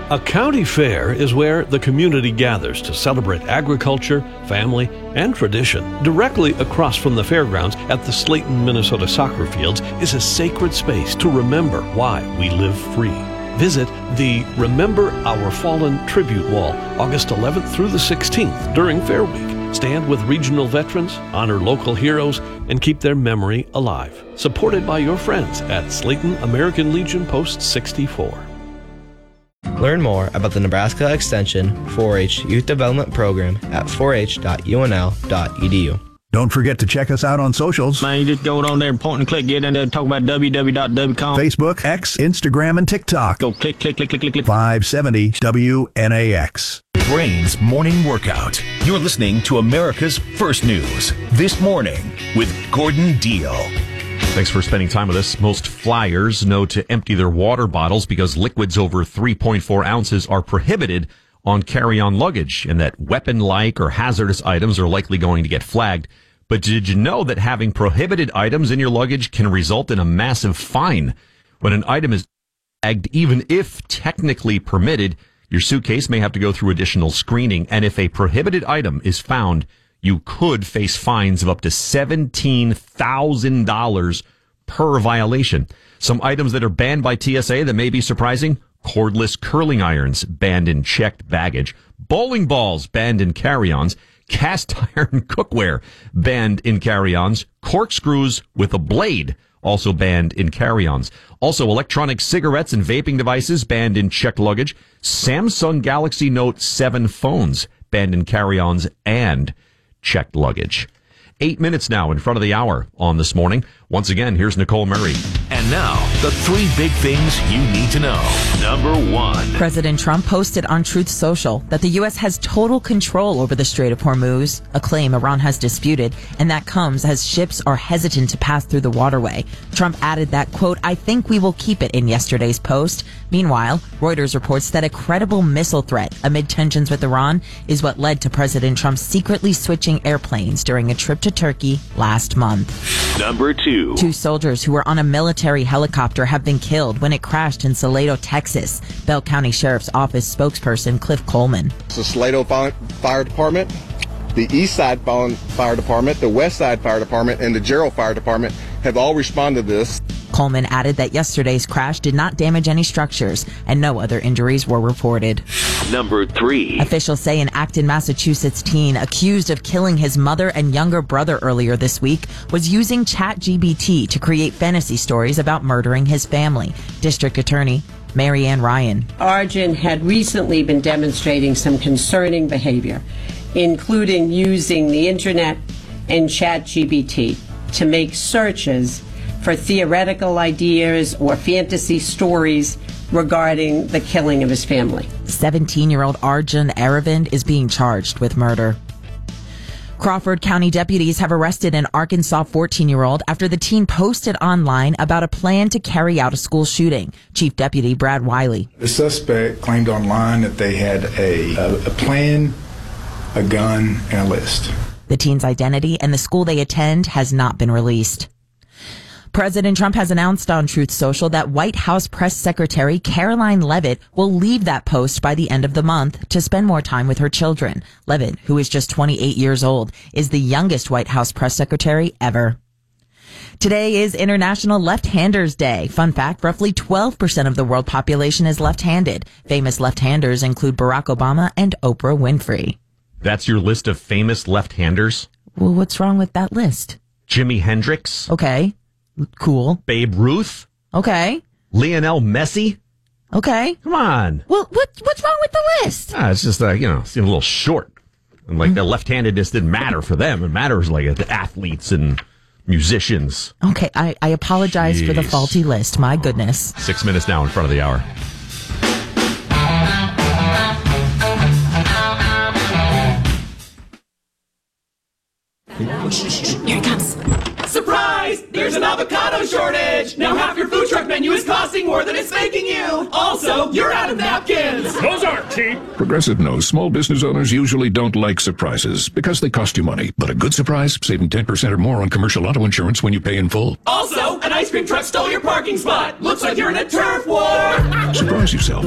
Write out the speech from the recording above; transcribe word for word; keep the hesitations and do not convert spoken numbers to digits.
A county fair is where the community gathers to celebrate agriculture, family, and tradition. Directly across from the fairgrounds at the Slayton, Minnesota soccer fields is a sacred space to remember why we live free. Visit the Remember Our Fallen Tribute Wall August eleventh through the sixteenth during Fair Week. Stand with regional veterans, honor local heroes, and keep their memory alive. Supported by your friends at Slayton American Legion Post sixty-four. Learn more about the Nebraska Extension four H Youth Development Program at four h dot u n l dot e d u. Don't forget to check us out on socials. Man, you just go on there and point and click, get in there and talk about w w w dot w com. Facebook, X, Instagram, and TikTok. Go click, click, click, click, click, click. five seventy W N A X. Brains Morning Workout. You're listening to America's First News. This Morning with Gordon Deal. Thanks for spending time with us. Most flyers know to empty their water bottles because liquids over three point four ounces are prohibited on carry-on luggage, and that weapon-like or hazardous items are likely going to get flagged. But did you know that having prohibited items in your luggage can result in a massive fine? When an item is flagged, even if technically permitted, your suitcase may have to go through additional screening, and if a prohibited item is found, you could face fines of up to seventeen thousand dollars per violation. Some items that are banned by T S A that may be surprising: cordless curling irons banned in checked baggage, bowling balls banned in carry-ons, cast iron cookware banned in carry-ons, corkscrews with a blade also banned in carry-ons. Also, electronic cigarettes and vaping devices banned in checked luggage, Samsung Galaxy Note seven phones banned in carry-ons and checked luggage. Eight minutes now in front of the hour on This Morning. Once again, here's Nicole Murray. And now, the three big things you need to know. Number one. President Trump posted on Truth Social that the U S has total control over the Strait of Hormuz, a claim Iran has disputed, and that comes as ships are hesitant to pass through the waterway. Trump added that, quote, "I think we will keep it," in yesterday's post. Meanwhile, Reuters reports that a credible missile threat amid tensions with Iran is what led to President Trump secretly switching airplanes during a trip to Turkey last month. Number two. Two soldiers who were on a military helicopter have been killed when it crashed in Salado, Texas. Bell County Sheriff's Office spokesperson Cliff Coleman. The Salado Fire Department, the East Side Fire Department, the West Side Fire Department, and the Gerald Fire Department have all responded to this. Coleman added that yesterday's crash did not damage any structures and no other injuries were reported. Number three. Officials say an Acton, Massachusetts teen accused of killing his mother and younger brother earlier this week was using ChatGPT to create fantasy stories about murdering his family. District Attorney Mary Ann Ryan. Arjun had recently been demonstrating some concerning behavior, including using the internet and ChatGPT to make searches for theoretical ideas or fantasy stories regarding the killing of his family. seventeen-year-old Arjun Aravind is being charged with murder. Crawford County deputies have arrested an Arkansas fourteen-year-old after the teen posted online about a plan to carry out a school shooting. Chief Deputy Brad Wiley. The suspect claimed online that they had a, a, a plan, a gun, and a list. The teen's identity and the school they attend has not been released. President Trump has announced on Truth Social that White House Press Secretary Caroline Leavitt will leave that post by the end of the month to spend more time with her children. Leavitt, who is just twenty-eight years old, is the youngest White House press secretary ever. Today is International Left-Handers Day. Fun fact, roughly twelve percent of the world population is left-handed. Famous left-handers include Barack Obama and Oprah Winfrey. That's your list of famous left-handers? Well, what's wrong with that list? Jimi Hendrix. Okay. Cool. Babe Ruth. Okay. Lionel Messi. Okay. Come on. Well, what what's wrong with the list? Ah, it's just, uh, you know, seemed a little short. And like mm-hmm. the left-handedness didn't matter for them. It matters like the athletes and musicians. Okay, I, I apologize Jeez. for the faulty list. My goodness. Six minutes now in front of the hour. Here it comes. Surprise! There's an avocado shortage! Now half your food truck menu is costing more than it's making you! Also, you're out of napkins! Those aren't cheap! Progressive knows small business owners usually don't like surprises because they cost you money. But a good surprise, saving ten percent or more on commercial auto insurance when you pay in full. Also, an ice cream truck stole your parking spot! Looks like you're in a turf war! Surprise yourself.